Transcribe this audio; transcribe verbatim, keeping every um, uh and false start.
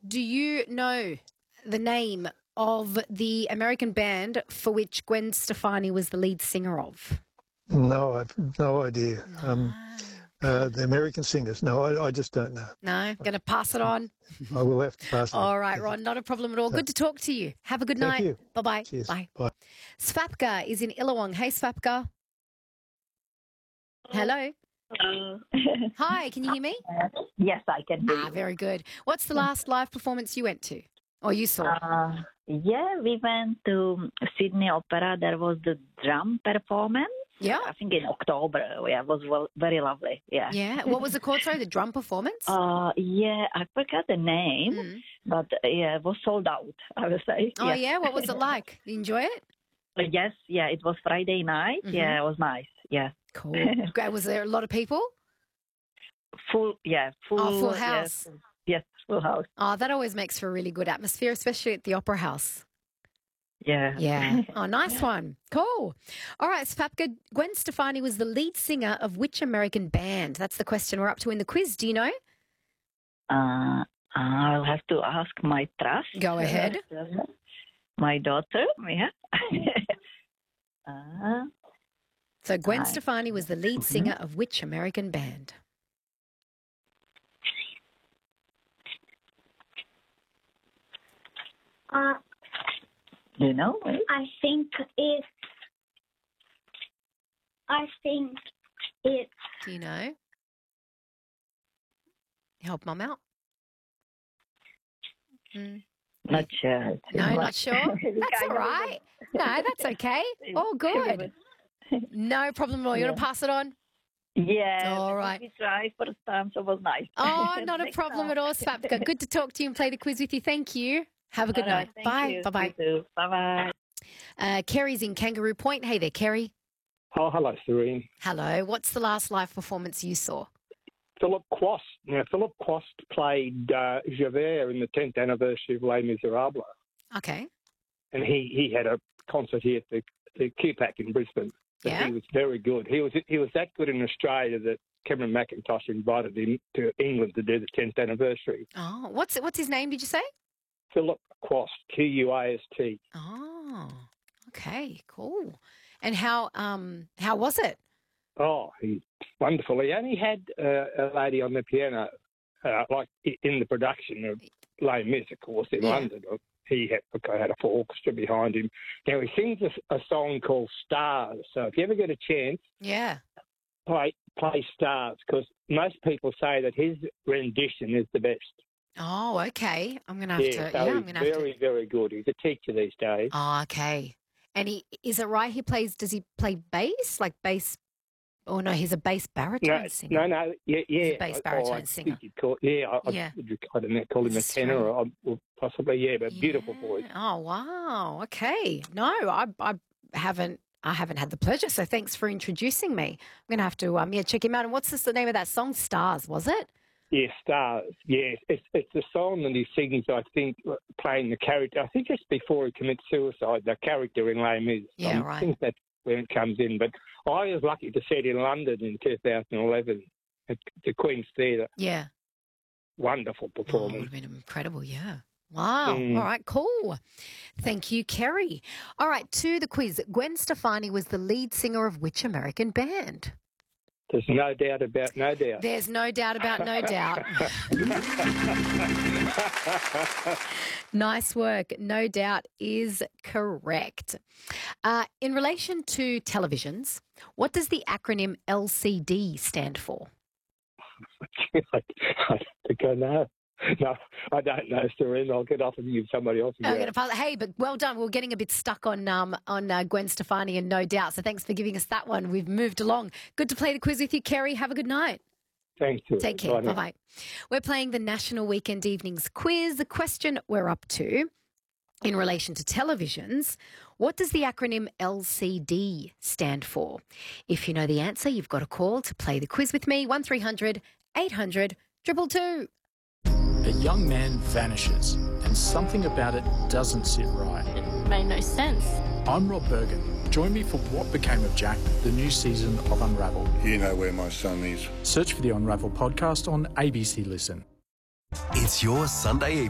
Do you know the name of the American band for which Gwen Stefani was the lead singer of? No, I've no idea. No. Um, uh, the American singers. No, I, I just don't know. No? Going to pass it on? I will have to pass it. All right, Ron, not a problem at all. Good to talk to you. Have a good Thank night. you. Bye-bye. Cheers. Bye. Bye. Svapka is in Illawong. Hey, Svapka. Hello. Hello. Hi, can you hear me? Yes, I can hear Ah, you. very good. What's the last live performance you went to or you saw? Uh, yeah, we went to Sydney Opera. There was the drum performance. Yeah. I think in October. Yeah, it was well, very lovely. Yeah. Yeah. What was it called? Sorry, the drum performance? Uh, yeah, I forgot the name, Mm. but uh, yeah, it was sold out, I would say. Oh, Yes. yeah? What was it like? You enjoy it? Uh, yes, yeah, it was Friday night. Mhm. Yeah, it was nice. Yeah. Cool. Great. Was there a lot of people? Full, yeah, full. Oh, full yes, house. Yes, full house. Oh, that always makes for a really good atmosphere, especially at the Opera House. Yeah. Yeah. Oh, nice one. Cool. All right, Svapka, Gwen Stefani was the lead singer of which American band? That's the question we're up to in the quiz. Do you know? Uh, I'll have to ask my trust. Go ahead. My daughter, yeah. uh, So Gwen I- Stefani was the lead singer of which American band? Uh, you know? I think it's. I think it's. Do you know? Help Mum out. Mm. Not sure. No, not sure. That's all right. No, that's okay. All good. No problem at all. You want to pass it on? Yeah. All right. We tried first time, so it was nice. Oh, not a Next problem time. at all, Svapka. Good to talk to you and play the quiz with you. Thank you. Have a good All right, night. thank Bye. you. Bye-bye. You too. Bye-bye. Uh, Kerry's in Kangaroo Point. Hey there, Kerry. Oh, hello, Serene. Hello. What's the last live performance you saw? Philip Quast. Now, Philip Quast played uh, Javert in the tenth anniversary of Les Miserables, Okay. and he, he had a concert here at the, the Q PAC in Brisbane. And Yeah. He was very good. He was he was that good in Australia that Cameron McIntosh invited him to England to do the tenth anniversary. Oh, what's what's his name? Did you say? Philip Quast, Q U A S T. Oh, okay, cool. And how um how was it? Oh, he's wonderful. He only had uh, a lady on the piano, uh, like i- in the production of Les Mis, of course, in Yeah. London. He had, had a full orchestra behind him. Now, he sings a, a song called Stars. So if you ever get a chance, Yeah. play, play Stars, because most people say that his rendition is the best. Oh, okay. I'm gonna have yeah, to. so Yeah, I'm he's gonna have very, to. very good. He's a teacher these days. Oh, okay. And he is it right? He plays. Does he play bass? Like bass? Oh no, he's a bass baritone No, singer. no, no, yeah, yeah. He's a bass Oh, baritone I singer. think you'd call, yeah, I, Yeah. I, I don't know, call him a That's tenor, right. or, or possibly, yeah, but beautiful Yeah. voice. Oh wow. Okay. No, I I haven't. I haven't had the pleasure. So thanks for introducing me. I'm gonna have to um yeah check him out. And what's this, the name of that song? Stars, was it? Yeah, Stars. Yeah, it's it's a song that he sings. I think playing the character. I think it's before he commits suicide. The character in Les Mis. Yeah, I right. think that's when it comes in. But I was lucky to see it in London in two thousand eleven at the Queen's Theatre. Yeah. Wonderful Oh, it would performance. have been incredible, yeah. Wow. Mm. All right, cool. Thank you, Kerry. All right, to the quiz. Gwen Stefani was the lead singer of which American band? There's no doubt about no doubt. There's no doubt about no doubt. Nice work. No doubt is correct. Uh, in relation to televisions, what does the acronym L C D stand for? I, I think I know. No, I don't know, Serene. I'll get off and give somebody else. a I'm go. going to pass. Hey, but well done. We're getting a bit stuck on um, on uh, Gwen Stefani and No Doubt. So thanks for giving us that one. We've moved along. Good to play the quiz with you, Kerry. Have a good night. Thank you. Take care. Bye now. Bye bye. We're playing the National Weekend Evenings quiz. The question we're up to in relation to televisions, what does the acronym L C D stand for? If you know the answer, you've got a call to play the quiz with me. one three hundred eight hundred two two two. A young man vanishes, and something about it doesn't sit right. It made no sense. I'm Rob Bergen. Join me for What Became of Jack, the new season of Unravel. You know where my son is. Search for the Unravel podcast on A B C Listen. It's your Sunday evening.